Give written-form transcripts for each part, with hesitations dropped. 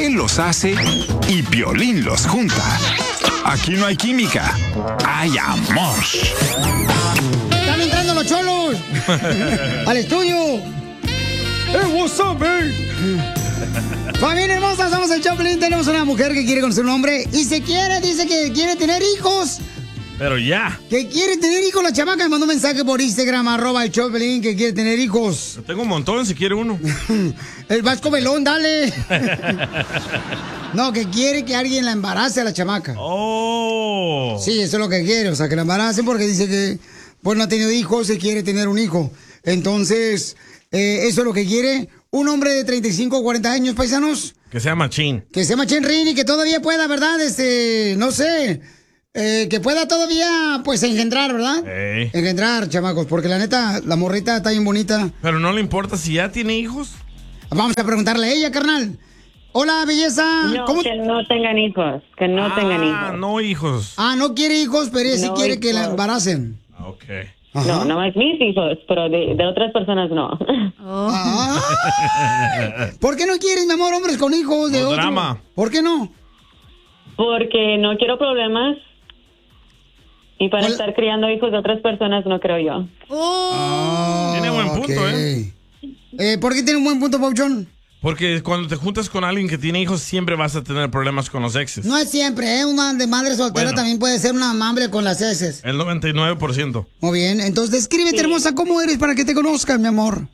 Él los hace y Piolín los junta. Aquí no hay química, hay amor. ¡Están entrando los cholos! ¡Al estudio! What's up, Familia hermosa, somos el Choplin. Tenemos una mujer que quiere conocer un hombre y dice que quiere tener hijos. Pero ya. Que quiere tener hijos. La chamaca me mandó un mensaje por Instagram, @el Choplin, que quiere tener hijos. Yo tengo un montón si quiere uno. El Vasco Belón, dale. No, que quiere que alguien la embarace a la chamaca. Oh. Sí, eso es lo que quiere, o sea, que la embaracen porque dice que pues no ha tenido hijos y quiere tener un hijo. Entonces, eso es lo que quiere. Un hombre de 35 o 40 años, paisanos. Que sea machín. Que sea machín Rin y que todavía pueda, ¿verdad? No sé, que pueda todavía, pues, engendrar, ¿verdad? Hey. Engendrar, chamacos, porque la neta, la morrita está bien bonita. Pero no le importa si ya tiene hijos. Vamos a preguntarle a ella, carnal. Hola, belleza. No, ¿cómo? Que no tengan hijos, que no tengan hijos. Ah, no hijos. Ah, no quiere hijos, pero ella sí quiere hijos. Que la embaracen. Ok. Ajá. No, no es mis hijos, pero de otras personas no. Oh. ¿Por qué no quieres, mi amor, hombres con hijos de otro? Drama. ¿Por qué no? Porque no quiero problemas. Y para estar criando hijos de otras personas no creo yo. Tiene buen punto, ¿Por qué tiene un buen punto, Pauchón? Porque cuando te juntas con alguien que tiene hijos, siempre vas a tener problemas con los exes. No es siempre, Una de madre soltera también puede ser una amable con las exes. El 99%. Muy bien, entonces descríbete, hermosa, ¿cómo eres para que te conozcan, mi amor?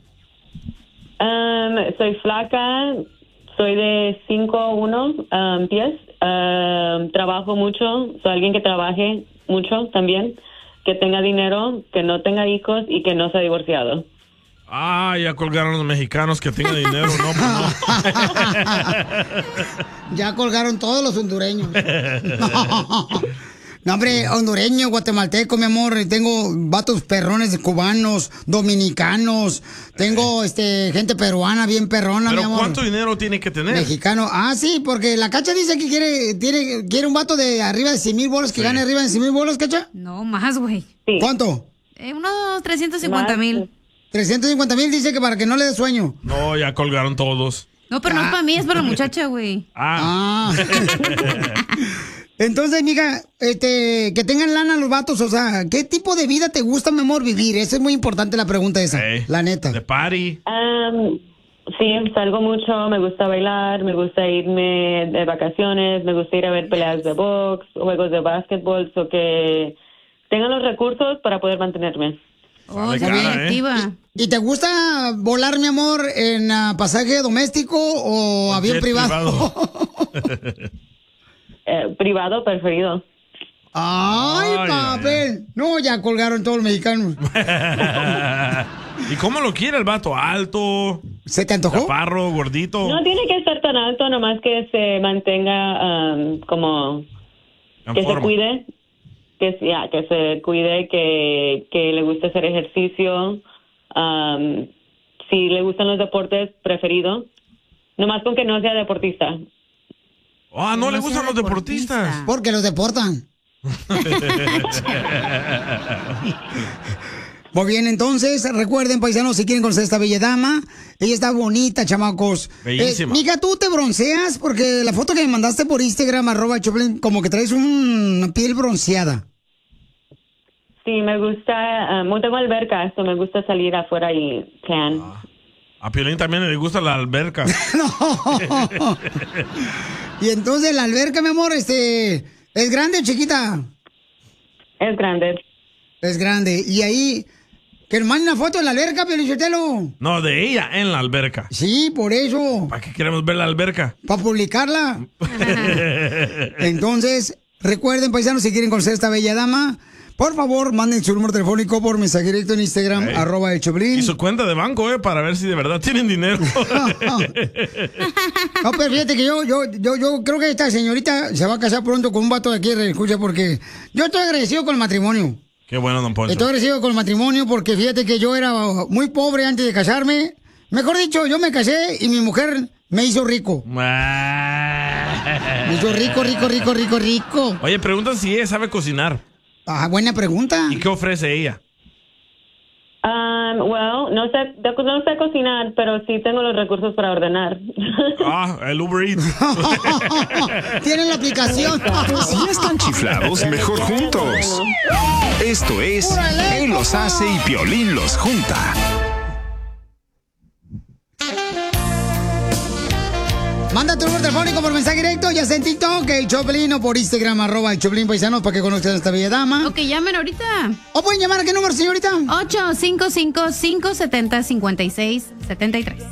Soy flaca, soy de 5'1" pies. Trabajo mucho, soy alguien que trabaje mucho también, que tenga dinero, que no tenga hijos y que no sea divorciado. Ah, ya colgaron los mexicanos que tengan dinero, no, pues no. Ya colgaron todos los hondureños. No, hombre, hondureño, guatemalteco, mi amor. Tengo vatos perrones cubanos, dominicanos. Tengo gente peruana, bien perrona, ¿pero mi amor? cuánto dinero tiene que tener? Mexicano. Ah, sí, porque la Cacha dice que quiere un vato de arriba de 100,000 bolas, que gane arriba de 100,000 bolas, Cacha. No, más, güey. Sí. ¿Cuánto? Unos 350,000. 350,000 dice que para que no le dé sueño. No, ya colgaron todos. No, pero no es para mí, es para la muchacha, güey. Entonces, mija, que tengan lana los vatos, o sea, ¿qué tipo de vida te gusta, mi amor, vivir? Esa es muy importante la pregunta esa, la neta. De party. Sí, salgo mucho, me gusta bailar, me gusta irme de vacaciones, me gusta ir a ver peleas de box, juegos de básquetbol, o que tengan los recursos para poder mantenerme. Oh, está bien activa. ¿Y te gusta volar, mi amor, en pasaje doméstico o avión privado? Privado preferido. ¡Ay, papel! No, ya colgaron todos los mexicanos. ¿Y cómo lo quiere el vato? ¿Alto? ¿Se te antojó? ¿Chaparro, gordito? No tiene que estar tan alto, nomás que se mantenga como... que se cuide. Que se cuide, que le guste hacer ejercicio. Si le gustan los deportes, preferido. Nomás con que no sea deportista. Ah, no le gustan los deportistas. Porque los deportan. Muy bien, entonces, recuerden, paisanos, si quieren conocer a esta bella dama, ella está bonita, chamacos. Bellísima. Mija, ¿tú te bronceas? Porque la foto que me mandaste por Instagram, @Choplin, como que traes una piel bronceada. Sí, me gusta, no tengo alberca, eso me gusta salir afuera y tan. A Piolín también le gusta la alberca. No. Y entonces la alberca, mi amor, ¿es grande o chiquita? Es grande. Es grande. Y ahí, que nos manden una foto de la alberca, Piolín Sotelo. No, de ella en la alberca. Sí, por eso. ¿Para qué queremos ver la alberca? Para publicarla. Entonces, recuerden, paisanos, si quieren conocer a esta bella dama, por favor, manden su número telefónico por mensaje directo en Instagram, @el Choplin. Y su cuenta de banco, para ver si de verdad tienen dinero. No, pero fíjate que yo creo que esta señorita se va a casar pronto con un vato de aquí, escucha, porque yo estoy agradecido con el matrimonio. Qué bueno, don Poncho. Estoy agradecido con el matrimonio porque fíjate que yo era muy pobre antes de casarme. Mejor dicho, yo me casé y mi mujer me hizo rico. Me hizo rico. Oye, preguntan si ella sabe cocinar. Ah, buena pregunta. ¿Y qué ofrece ella? No sé cocinar, pero sí tengo los recursos para ordenar. El Uber Eats. Tienen la aplicación. Si están chiflados, mejor juntos. Esto es Él los hace y Piolín los junta. Manda tu número telefónico por mensaje directo, ya sea en TikTok, el Choplin, o por Instagram, @el Choplin Paisanos, para que conozcan a esta bella dama. Ok, llamen ahorita. ¿O pueden llamar a qué número, señorita? 855-570-5673.